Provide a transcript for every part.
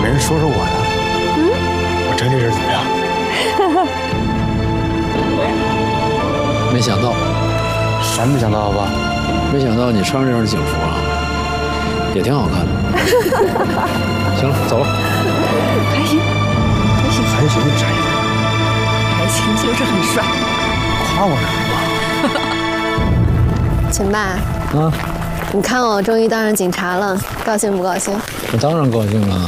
没人说说我呢？我整理人怎么样？ 没想到， 啥没想到吧？ 没想到你穿这样的警服啊，也挺好看的。行了，走了。 还行，还行， 还行，啥意思？ 还行，就是很帅。 夸我呢？ 秦爸啊， 你看我终于当上警察了，高兴不高兴？ 我当然高兴了。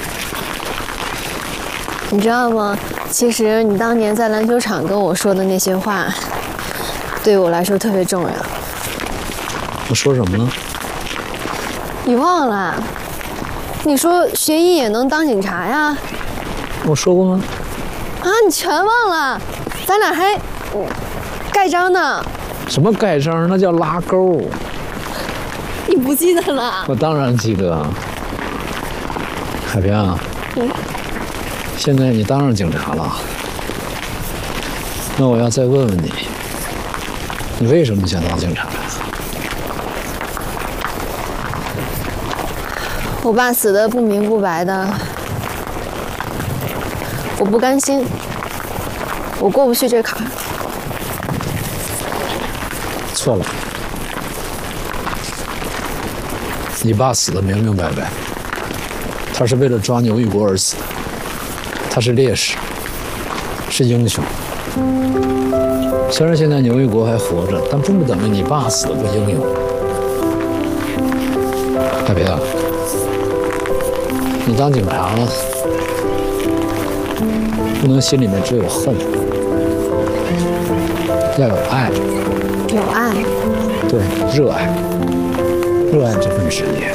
你知道吗？其实你当年在篮球场跟我说的那些话，对我来说特别重要。 我说什么了？ 你忘了？你说学医也能当警察呀？ 我说过吗？ 啊，你全忘了？咱俩还盖章呢。 什么盖章？那叫拉钩。 你不记得了？ 我当然记得。海平啊，现在你当上警察了，那我要再问问你，你为什么想当警察呀？ 我爸死得不明不白的，我不甘心，我过不去这坎儿。 错了，你爸死得明明白白，他是为了抓牛玉国而死的，他是烈士，是英雄。虽然现在牛玉国还活着，但并不等于你爸死得不英勇。海平，你当警察了，不能心里面只有恨，要有爱。 有爱， 对，热爱这份职业。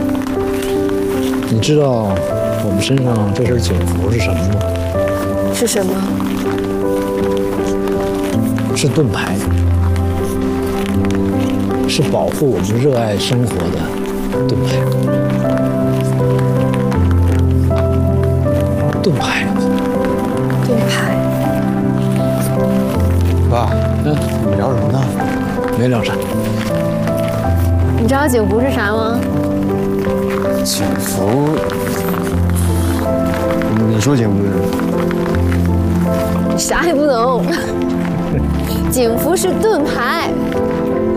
你知道我们身上这身警服是什么吗？ 是什么？ 是盾牌，是保护我们热爱生活的盾牌。盾牌， 盾牌。 爸，你们聊什么呢？ 没聊啥。 你知道警服是啥吗？ 警服？你说警服是？ 啥也不懂。警服是盾牌，